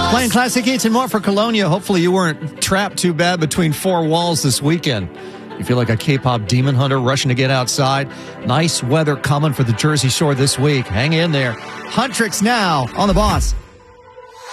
Playing classic hits and more for Colonia. Hopefully you weren't trapped too bad between four walls this weekend. You feel like a K-pop demon hunter rushing to get outside. Nice weather coming for the Jersey Shore this week. Hang in there. Huntrix now on The Boss.